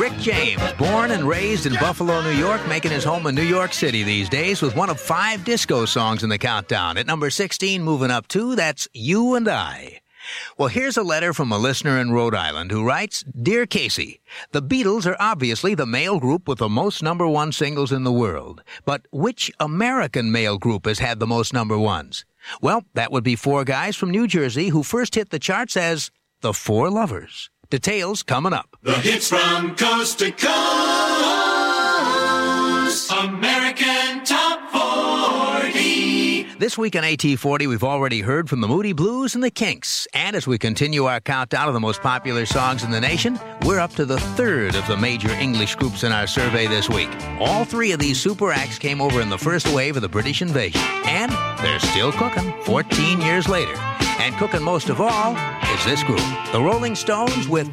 Rick James, born and raised in Buffalo, New York, making his home in New York City these days with one of 5 disco songs in the countdown. At number 16, moving up 2, that's You and I. Well, here's a letter from a listener in Rhode Island who writes, Dear Casey, the Beatles are obviously the male group with the most number 1 singles in the world. But which American male group has had the most number 1s? Well, that would be 4 guys from New Jersey who first hit the charts as the Four Lovers. Details coming up. The hits from coast to coast. American Top 40. This week on AT40, we've already heard from the Moody Blues and the Kinks. And as we continue our countdown of the most popular songs in the nation, we're up to the 3rd of the major English groups in our survey this week. All 3 of these super acts came over in the first wave of the British invasion. And they're still cooking 14 years later. And cooking most of all is this group, the Rolling Stones with